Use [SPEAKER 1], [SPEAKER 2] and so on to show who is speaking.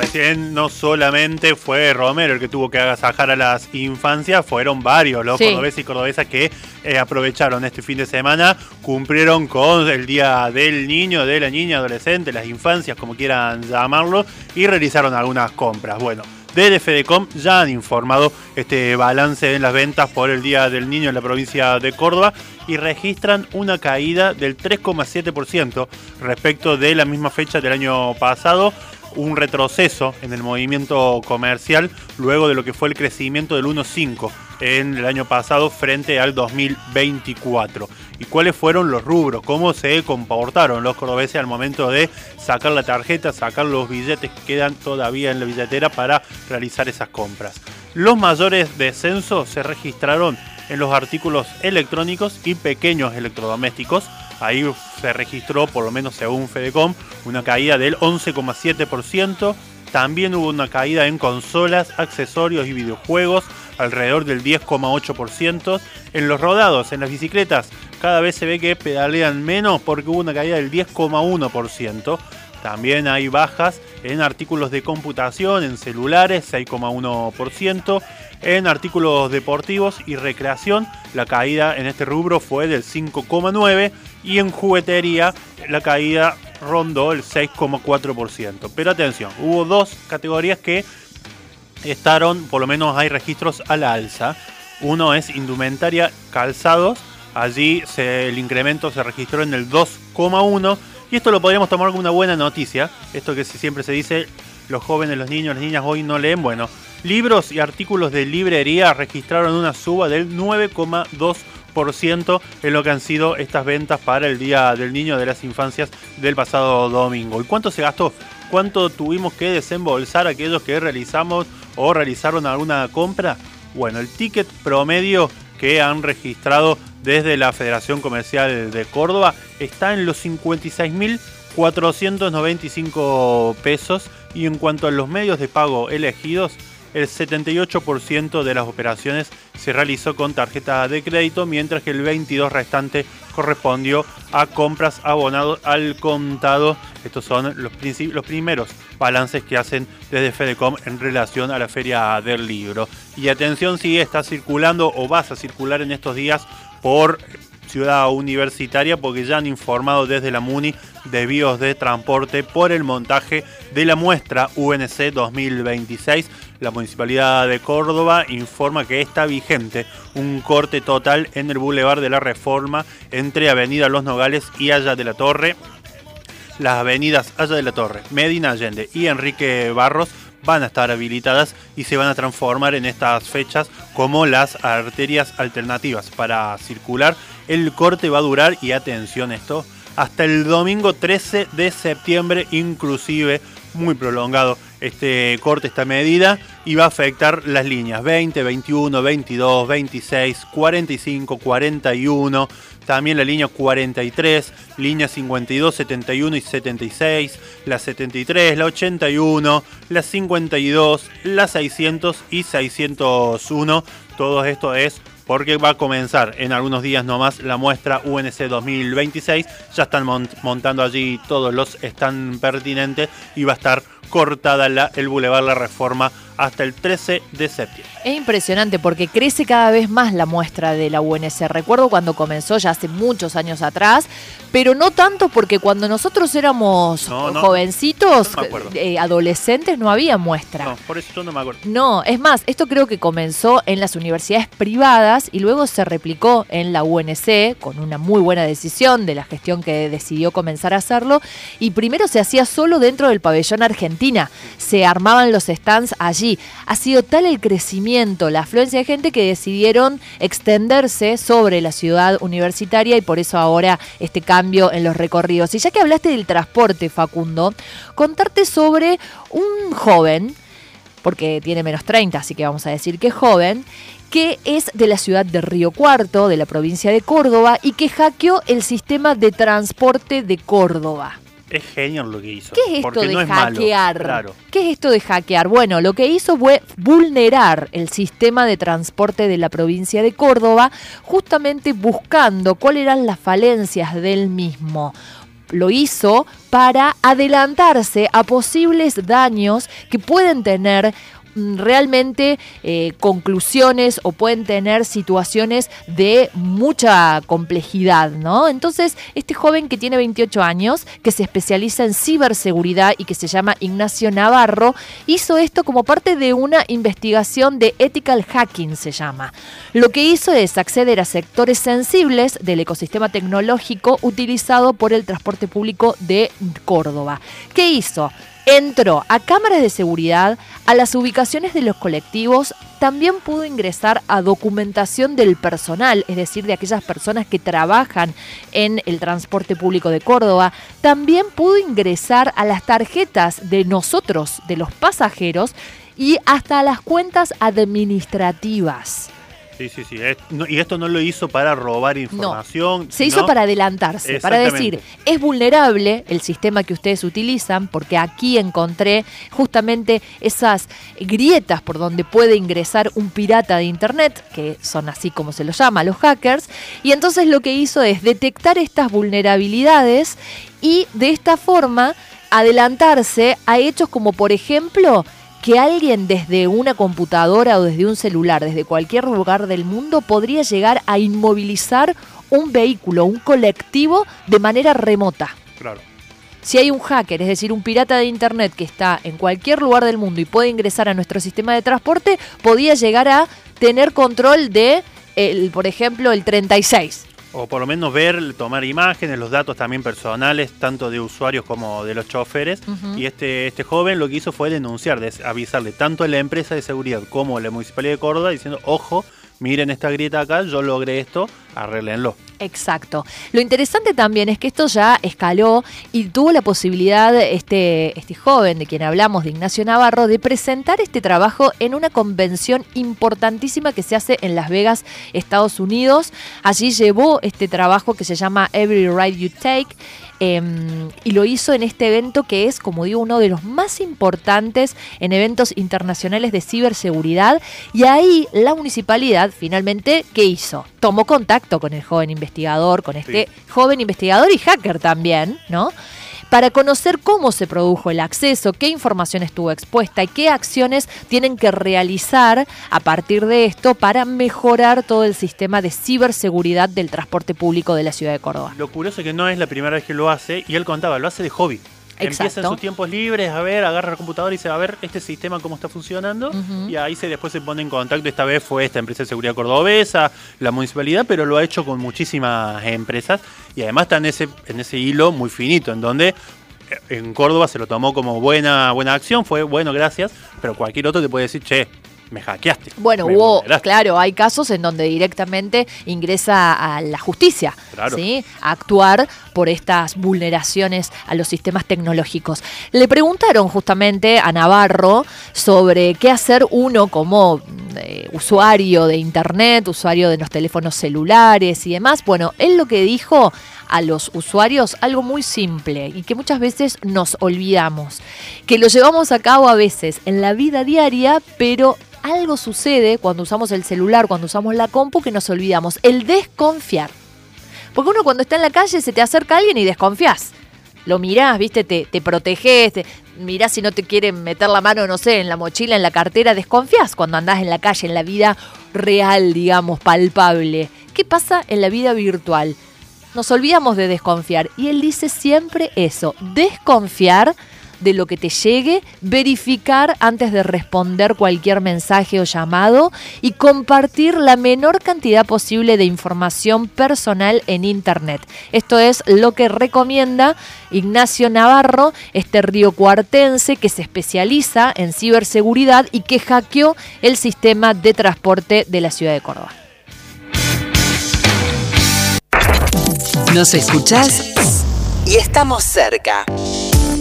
[SPEAKER 1] recién no solamente fue Romero el que tuvo que agasajar a las infancias, fueron varios los cordobeses y cordobesas que aprovecharon este fin de semana, cumplieron con el Día del Niño, de la Niña, adolescente, las infancias, como quieran llamarlo, y realizaron algunas compras. Bueno, desde Fedecom ya han informado este balance en las ventas por el Día del Niño en la provincia de Córdoba y registran una caída del 3,7% respecto de la misma fecha del año pasado, un retroceso en el movimiento comercial luego de lo que fue el crecimiento del 1,5% en el año pasado frente al 2024. ¿Y cuáles fueron los rubros? ¿Cómo se comportaron los cordobeses al momento de sacar la tarjeta, sacar los billetes que quedan todavía en la billetera para realizar esas compras? Los mayores descensos se registraron en los artículos electrónicos y pequeños electrodomésticos. Ahí se registró, por lo menos según Fedecom, una caída del 11,7%. También hubo una caída en consolas, accesorios y videojuegos, alrededor del 10,8%. En los rodados, en las bicicletas, cada vez se ve que pedalean menos porque hubo una caída del 10,1%. También hay bajas en artículos de computación, en celulares, 6,1%. En artículos deportivos y recreación, la caída en este rubro fue del 5,9%. Y en juguetería, la caída rondó el 6,4%. Pero atención, hubo dos categorías que estaron, por lo menos hay registros a la alza. Uno es indumentaria, calzados. Allí el incremento se registró en el 2,1%. Y esto lo podríamos tomar como una buena noticia. Esto que siempre se dice, los jóvenes, los niños, las niñas hoy no leen. Bueno, libros y artículos de librería registraron una suba del 9,2% en lo que han sido estas ventas para el Día del Niño, de las Infancias del pasado domingo. ¿Y cuánto se gastó? ¿Cuánto tuvimos que desembolsar aquellos que realizamos o realizaron alguna compra? Bueno, el ticket promedio que han registrado desde la Federación Comercial de Córdoba está en los 56.495 pesos, y en cuanto a los medios de pago elegidos, el 78% de las operaciones se realizó con tarjeta de crédito, mientras que el 22% restante correspondió a compras abonados al contado. Estos son los primeros balances que hacen desde Fedecom en relación a la Feria del Libro. Y atención, si está circulando o vas a circular en estos días por Ciudad Universitaria, porque ya han informado desde la MUNI desvíos de transporte por el montaje de la muestra UNC 2026. La Municipalidad de Córdoba informa que está vigente un corte total en el Boulevard de la Reforma entre Avenida Los Nogales y Haya de la Torre. Las avenidas Haya de la Torre, Medina Allende y Enrique Barros van a estar habilitadas y se van a transformar en estas fechas como las arterias alternativas para circular. El corte va a durar, y atención esto, hasta el domingo 13 de septiembre, inclusive muy prolongado este corte, esta medida, y va a afectar las líneas 20, 21, 22, 26, 45, 41, también la línea 43, línea 52, 71 y 76, la 73, la 81, la 52, la 600 y 601. Todo esto es porque va a comenzar en algunos días nomás la muestra UNC 2026. Ya están montando allí todos los stands pertinentes y va a estar cortada el Boulevard La Reforma hasta el 13 de septiembre.
[SPEAKER 2] Es impresionante porque crece cada vez más la muestra de la UNC. Recuerdo cuando comenzó ya hace muchos años atrás, pero no tanto, porque cuando nosotros éramos jovencitos, adolescentes, no había muestra.
[SPEAKER 1] No, por eso yo no me acuerdo.
[SPEAKER 2] No, es más, esto creo que comenzó en las universidades privadas y luego se replicó en la UNC con una muy buena decisión de la gestión que decidió comenzar a hacerlo. Y primero se hacía solo dentro del pabellón Argentina, se armaban los stands allí. Ha sido tal el crecimiento, la afluencia de gente, que decidieron extenderse sobre la ciudad universitaria, y por eso ahora este cambio en los recorridos. Y ya que hablaste del transporte, Facundo, contarte sobre un joven, porque tiene menos 30, así que vamos a decir que es joven, que es de la ciudad de Río Cuarto, de la provincia de Córdoba, y que hackeó el sistema de transporte de Córdoba.
[SPEAKER 1] Es genial lo que hizo.
[SPEAKER 2] ¿Qué es esto de
[SPEAKER 1] no
[SPEAKER 2] hackear?
[SPEAKER 1] Claro.
[SPEAKER 2] ¿Qué es esto de hackear? Bueno, lo que hizo fue vulnerar el sistema de transporte de la provincia de Córdoba, justamente buscando cuáles eran las falencias del mismo. lo hizo para adelantarse a posibles daños que pueden tener realmente conclusiones o pueden tener situaciones de mucha complejidad, ¿no? Entonces, este joven que tiene 28 años, que se especializa en ciberseguridad y que se llama Ignacio Navarro, hizo esto como parte de una investigación de ethical hacking, se llama. Lo que hizo es acceder a sectores sensibles del ecosistema tecnológico utilizado por el transporte público de Córdoba. ¿Qué hizo? Entró a cámaras de seguridad, a las ubicaciones de los colectivos, también pudo ingresar a documentación del personal, es decir, de aquellas personas que trabajan en el transporte público de Córdoba. También pudo ingresar a las tarjetas de nosotros, de los pasajeros, y hasta a las cuentas administrativas.
[SPEAKER 1] Sí. Y esto no lo hizo para robar información.
[SPEAKER 2] No, se hizo para adelantarse, para decir, es vulnerable el sistema que ustedes utilizan, porque aquí encontré justamente esas grietas por donde puede ingresar un pirata de internet, que son así como se los llama, los hackers, y entonces lo que hizo es detectar estas vulnerabilidades y de esta forma adelantarse a hechos como, por ejemplo, que alguien desde una computadora o desde un celular, desde cualquier lugar del mundo, podría llegar a inmovilizar un vehículo, un colectivo, de manera remota.
[SPEAKER 1] Claro.
[SPEAKER 2] Si hay un hacker, es decir, un pirata de internet que está en cualquier lugar del mundo y puede ingresar a nuestro sistema de transporte, podría llegar a tener control de, por ejemplo, el 36.
[SPEAKER 1] O por lo menos tomar imágenes, los datos también personales, tanto de usuarios como de los choferes. Uh-huh. Y este joven lo que hizo fue denunciar, avisarle tanto a la empresa de seguridad como a la Municipalidad de Córdoba, diciendo, ojo, miren esta grieta acá, yo logré esto, arréglenlo.
[SPEAKER 2] Exacto. Lo interesante también es que esto ya escaló y tuvo la posibilidad este joven de quien hablamos, de Ignacio Navarro, de presentar este trabajo en una convención importantísima que se hace en Las Vegas, Estados Unidos. Allí llevó este trabajo que se llama Every Ride You Take. Y lo hizo en este evento que es, como digo, uno de los más importantes en eventos internacionales de ciberseguridad. Y ahí la municipalidad finalmente, ¿qué hizo? Tomó contacto con el joven investigador, con este joven investigador y hacker también, ¿no? Para conocer cómo se produjo el acceso, qué información estuvo expuesta y qué acciones tienen que realizar a partir de esto para mejorar todo el sistema de ciberseguridad del transporte público de la ciudad de Córdoba.
[SPEAKER 1] Lo curioso es que no es la primera vez que lo hace, y él contaba, lo hace de hobby.
[SPEAKER 2] Exacto.
[SPEAKER 1] Empieza en sus tiempos libres a ver, agarra el computador y se va a ver este sistema cómo está funcionando, uh-huh. Y ahí después se pone en contacto. Esta vez fue esta empresa de seguridad cordobesa, la municipalidad, pero lo ha hecho con muchísimas empresas y además está en ese hilo muy finito, en donde en Córdoba se lo tomó como buena acción, fue bueno, gracias, pero cualquier otro te puede decir, che, me hackeaste.
[SPEAKER 2] Bueno, claro, hay casos en donde directamente ingresa a la justicia, claro, ¿sí? A actuar por estas vulneraciones a los sistemas tecnológicos. Le preguntaron justamente a Navarro sobre qué hacer uno como usuario de internet, usuario de los teléfonos celulares y demás. Bueno, él lo que dijo a los usuarios, algo muy simple y que muchas veces nos olvidamos, que lo llevamos a cabo a veces en la vida diaria, pero algo sucede cuando usamos el celular, cuando usamos la compu, que nos olvidamos, el desconfiar. Porque uno cuando está en la calle se te acerca alguien y desconfías. Lo mirás, ¿viste? Te protegés, mirás si no te quieren meter la mano, no sé, en la mochila, en la cartera, desconfías cuando andás en la calle, en la vida real, digamos, palpable. ¿Qué pasa en la vida virtual? Nos olvidamos de desconfiar. Y él dice siempre eso, desconfiar de lo que te llegue, verificar antes de responder cualquier mensaje o llamado y compartir la menor cantidad posible de información personal en internet. Esto es lo que recomienda Ignacio Navarro, este riocuartense que se especializa en ciberseguridad y que hackeó el sistema de transporte de la ciudad de Córdoba.
[SPEAKER 3] Nos escuchás y estamos cerca.